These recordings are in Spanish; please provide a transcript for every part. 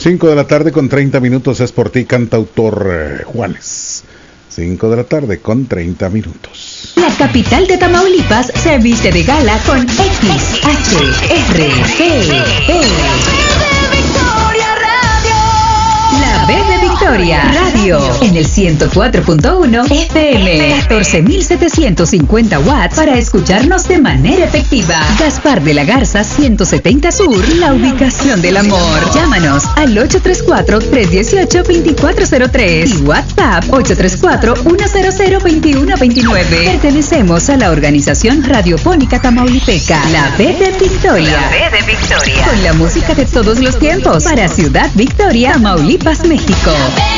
5 de la tarde con 30 minutos es por ti, cantautor Juanes. 5 de la tarde con 30 minutos. La capital de Tamaulipas se viste de gala con XHRPE. La B de Victoria Radio en el 104.1 FM, 14.750 watts para escucharnos de manera efectiva. Gaspar de la Garza 170 Sur, la ubicación del amor. Llámanos al 834-318-2403 y WhatsApp 834-100-2129. Pertenecemos a la organización radiofónica tamaulipeca, la B de Victoria. La B de Victoria. Con la música de todos los tiempos para Ciudad Victoria, Tamaulipas, México.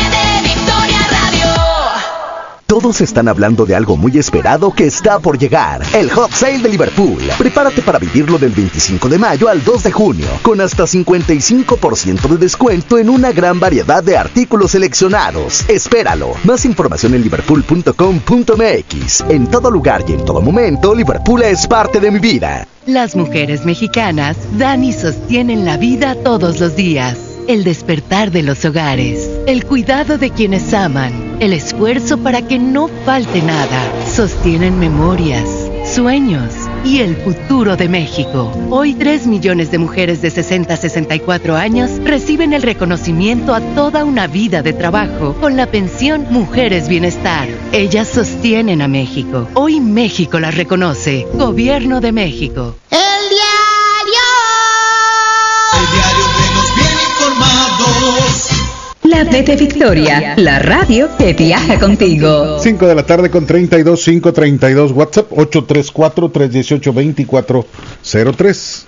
Todos están hablando de algo muy esperado que está por llegar, el Hot Sale de Liverpool. Prepárate para vivirlo del 25 de mayo al 2 de junio, con hasta 55% de descuento en una gran variedad de artículos seleccionados. Espéralo. Más información en liverpool.com.mx. En todo lugar y en todo momento, Liverpool es parte de mi vida. Las mujeres mexicanas dan y sostienen la vida todos los días. El despertar de los hogares, el cuidado de quienes aman, el esfuerzo para que no falte nada, sostienen memorias, sueños y el futuro de México. Hoy 3 millones de mujeres de 60 a 64 años reciben el reconocimiento a toda una vida de trabajo con la pensión Mujeres Bienestar. Ellas sostienen a México. Hoy México las reconoce. Gobierno de México. El diario que nos viene informados. La B de Victoria, la radio que viaja contigo. 5 de la tarde con 32, 532, WhatsApp 834-318-2403.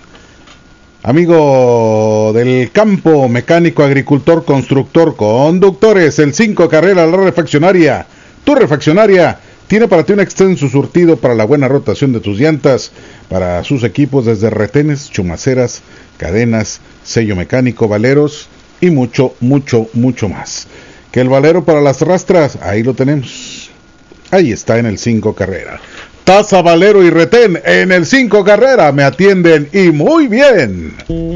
Amigo del campo, mecánico, agricultor, constructor, conductores, el 5 Carrera, la refaccionaria. Tu refaccionaria tiene para ti un extenso surtido para la buena rotación de tus llantas, para sus equipos desde retenes, chumaceras, cadenas, sello mecánico, valeros y mucho, mucho, mucho más. Que el valero para las rastras, ahí lo tenemos. Ahí está en el 5 Carrera. Taza, valero y retén en el 5 Carrera. Me atienden y muy bien.